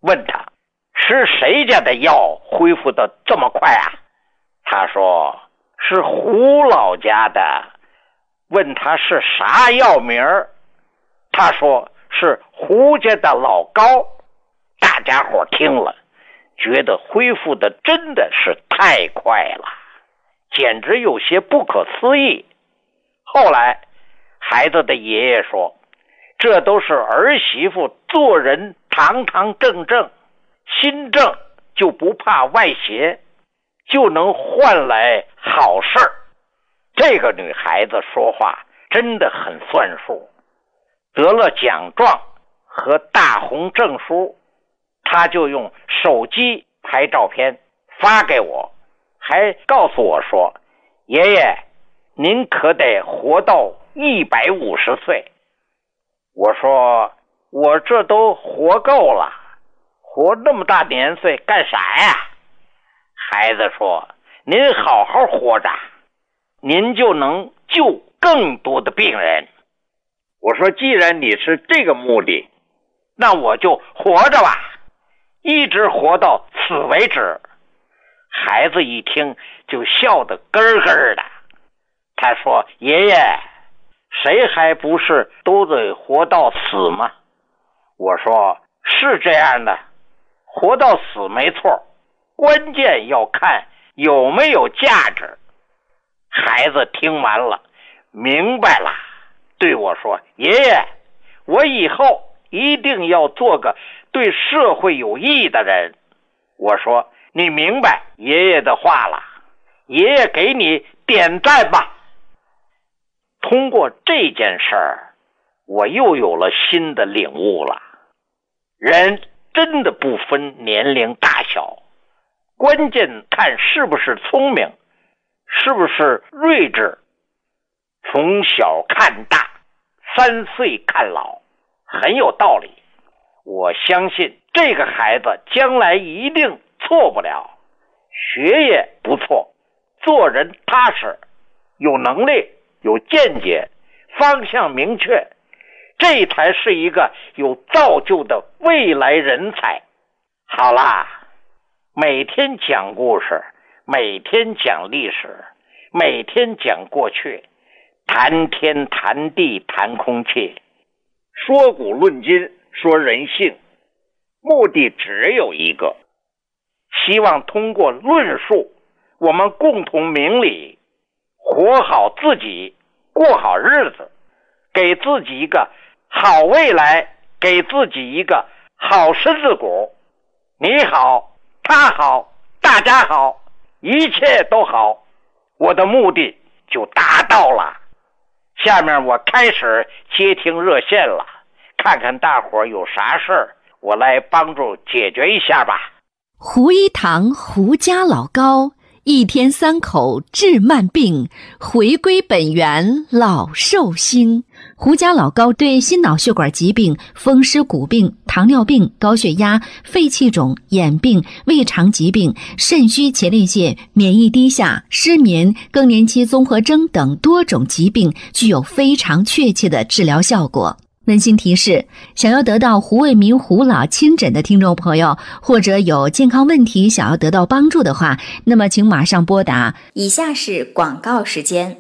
问他是谁家的药恢复的这么快啊？他说是胡老家的。问他是啥药名儿，他说是胡家的老高。大家伙听了觉得恢复的真的是太快了，简直有些不可思议。后来孩子的爷爷说，这都是儿媳妇做人堂堂正正，心正就不怕外邪，就能换来好事儿。这个女孩子说话真的很算数，得了奖状和大红证书，她就用手机拍照片发给我，还告诉我说，爷爷您可得活到150岁。我说我这都活够了，活那么大年岁干啥呀？孩子说，您好好活着，您就能救更多的病人。我说既然你是这个目的，那我就活着吧，一直活到死为止。孩子一听就笑得咯咯的。他说，爷爷谁还不是都得活到死吗？我说是这样的，活到死没错，关键要看有没有价值。孩子听完了明白了，对我说，爷爷我以后一定要做个对社会有益的人。我说你明白爷爷的话了，爷爷给你点赞吧。通过这件事儿，我又有了新的领悟了。人真的不分年龄大小，关键看是不是聪明，是不是睿智。从小看大，3岁看老，很有道理。我相信这个孩子将来一定错不了，学业不错，做人踏实，有能力，有见解，方向明确，这才是一个有造就的未来人才。好啦，每天讲故事，每天讲历史，每天讲过去，谈天谈地谈空气，说古论今，说人性，目的只有一个，希望通过论述，我们共同明理，活好自己，过好日子，给自己一个好未来，给自己一个好身子骨。你好，他好，大家好，一切都好，我的目的就达到了。下面我开始接听热线了，看看大伙儿有啥事儿，我来帮助解决一下吧。 胡一堂胡家老高，一天3口治慢病，回归本源老寿星。胡家老高对心脑血管疾病、风湿骨病、糖尿病、高血压、肺气肿、眼病、胃肠疾病、肾虚前列腺、免疫低下、失眠、更年期综合征等多种疾病具有非常确切的治疗效果。温馨提示，想要得到胡卫民胡老亲诊的听众朋友，或者有健康问题想要得到帮助的话，那么请马上拨打。 以下是广告时间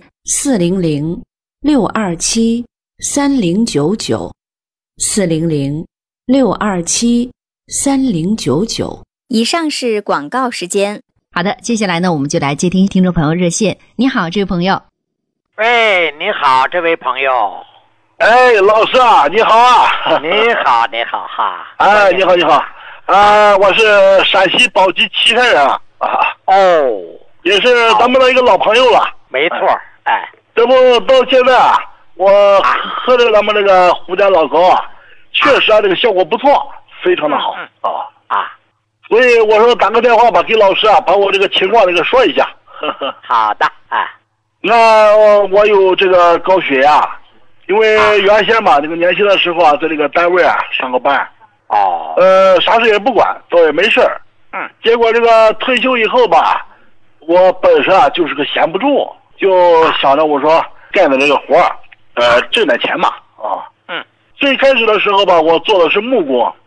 ，400-627-3099，400-627-3099。 以上是广告时间。 好的，接下来呢，我们就来接听听众朋友热线。你好，这位朋友。 喂，你好，这位朋友。 哎，老师啊，你好啊！ 你好，你好哈！ 哎，你好，你好，我是陕西宝鸡岐山人啊。 哦， 也是咱们的一个老朋友了。 没错，哎， 这不到现在啊，我喝的咱们这个胡家老高啊，确实啊，这个效果不错，非常的好所以我说打个电话吧，给老师啊，把我这个情况这个说一下。 好的，哎， 那我有这个高血压。因为原先吧，这个年轻的时候啊，在这个单位啊上个班，啥事也不管，倒也没事儿。结果这个退休以后吧，我本身啊就是个闲不住，就想着我说干的这个活挣点钱嘛。最开始的时候吧，我做的是木工，